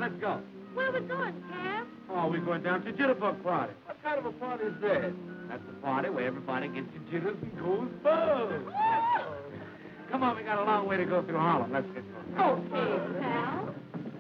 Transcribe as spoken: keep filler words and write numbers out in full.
let's go. Where are we going, Cab? Oh, we're going down to Jitterbug Party. What kind of a party is that? That's the party where everybody gets the jitters and goes buzz. Come on, we got a long way to go through Harlem. Let's get going. Okay, pal.